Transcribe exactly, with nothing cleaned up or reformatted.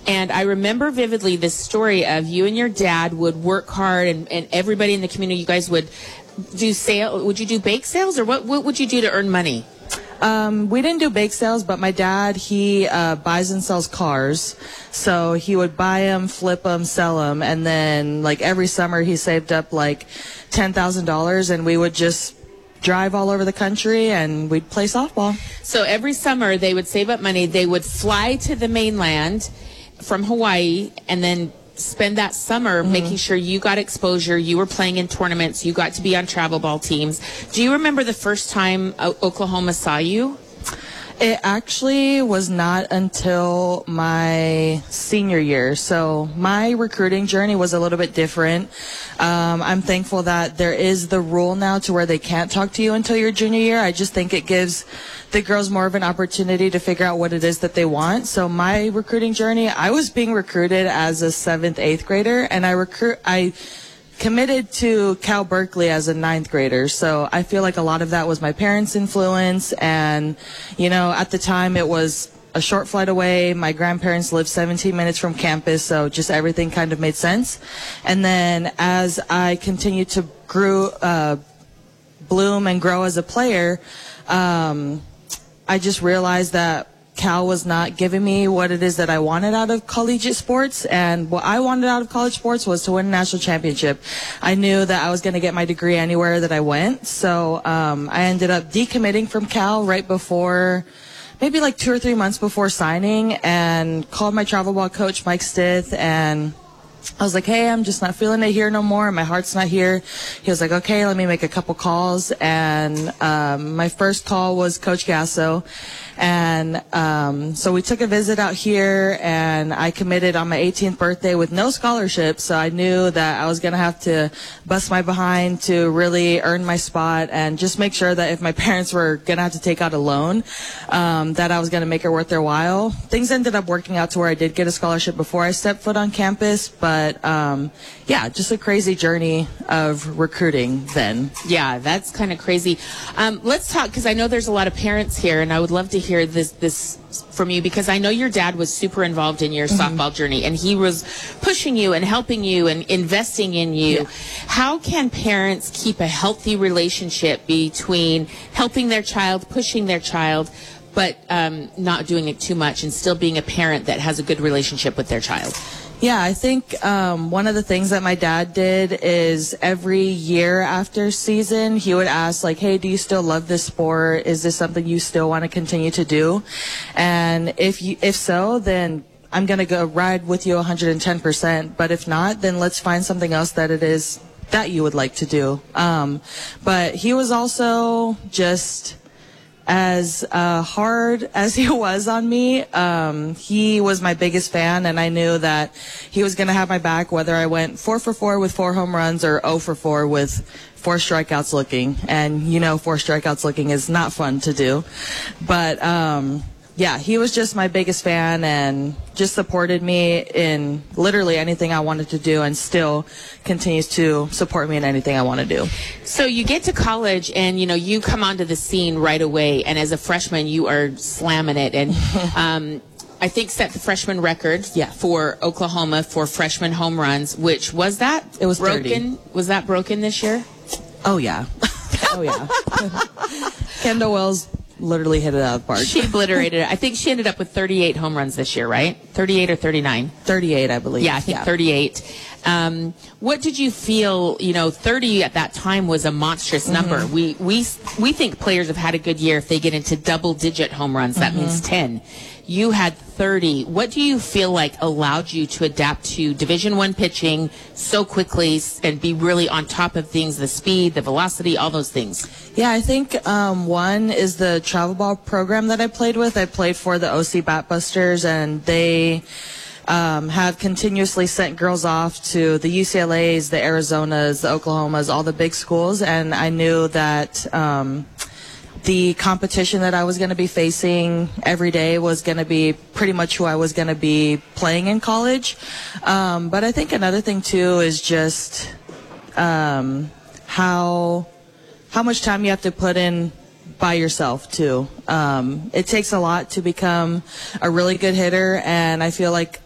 And I remember vividly this story of you and your dad would work hard, and, and everybody in the community, you guys would do sale. Would you do bake sales, or what, what would you do to earn money? Um, we didn't do bake sales, but my dad, he uh, buys and sells cars. So he would buy them, flip them, sell them. And then, like, every summer he saved up, like, ten thousand dollars, and we would just drive all over the country, and we'd play softball. So every summer they would save up money. They would fly to the mainland from Hawaii and then spend that summer mm-hmm. making sure you got exposure, you were playing in tournaments, you got to be on travel ball teams. Do you remember the first time o- Oklahoma saw you? It actually was not until my senior year. So my recruiting journey was a little bit different. Um, I'm thankful that there is the rule now to where they can't talk to you until your junior year. I just think it gives the girls more of an opportunity to figure out what it is that they want. So my recruiting journey, I was being recruited as a seventh, eighth grader, and I recruit, I committed to Cal Berkeley as a ninth grader. So I feel like a lot of that was my parents' influence. And, you know, at the time it was a short flight away. My grandparents lived seventeen minutes from campus. So just everything kind of made sense. And then as I continued to grew, uh, bloom and grow as a player, um, I just realized that Cal was not giving me what it is that I wanted out of collegiate sports, and what I wanted out of college sports was to win a national championship. I knew that I was going to get my degree anywhere that I went, so um, I ended up decommitting from Cal right before, maybe like two or three months before signing, and called my travel ball coach, Mike Stith, and I was like, hey, I'm just not feeling it here no more. My heart's not here. He was like, okay, let me make a couple calls. And um, my first call was Coach Gasso. And um, so we took a visit out here, and I committed on my eighteenth birthday with no scholarship. So I knew that I was going to have to bust my behind to really earn my spot and just make sure that if my parents were going to have to take out a loan, um, that I was going to make it worth their while. Things ended up working out to where I did get a scholarship before I stepped foot on campus. But um, yeah, just a crazy journey of recruiting then. Yeah, that's kind of crazy. Um, let's talk, because I know there's a lot of parents here, and I would love to hear this this from you, because I know your dad was super involved in your mm-hmm. softball journey, and he was pushing you and helping you and investing in you. Yeah. How can parents keep a healthy relationship between helping their child, pushing their child, but um, not doing it too much, and still being a parent that has a good relationship with their child? Yeah, I think um, one of the things that my dad did is every year after season, he would ask, like, hey, do you still love this sport? Is this something you still want to continue to do? And if you, if so, then I'm going to go ride with you one hundred ten percent. But if not, then let's find something else that it is that you would like to do. Um, but he was also just as uh, hard as he was on me, um, he was my biggest fan, and I knew that he was going to have my back whether I went four for four with four home runs or oh for four with four strikeouts looking. And, you know, four strikeouts looking is not fun to do. But, um, yeah, he was just my biggest fan and just supported me in literally anything I wanted to do, and still continues to support me in anything I want to do. So you get to college, and, you know, you come onto the scene right away, and as a freshman, you are slamming it. And um, I think set the freshman record yeah. for Oklahoma for freshman home runs, which was that? It was broken. thirty. Was that broken this year? Oh, yeah. oh, yeah. Kendall Wells literally hit it out of the park. She obliterated it. I think she ended up with thirty-eight home runs this year, right? thirty-eight or thirty-nine? thirty-eight, I believe. Yeah, I think yeah. thirty-eight. Um, what did you feel, you know, thirty at that time was a monstrous number. Mm-hmm. We, we, we think players have had a good year if they get into double-digit home runs. That mm-hmm. means ten. You had thirty. What do you feel like allowed you to adapt to Division One pitching so quickly and be really on top of things, the speed, the velocity, all those things? Yeah, I think um, one is the travel ball program that I played with. I played for the O C Batbusters, and they um, have continuously sent girls off to the U C L As, the Arizonas, the Oklahomas, all the big schools, and I knew that um, the competition that I was going to be facing every day was going to be pretty much who I was going to be playing in college. Um, but I think another thing, too, is just um, how how much time you have to put in by yourself, too. Um, it takes a lot to become a really good hitter, and I feel like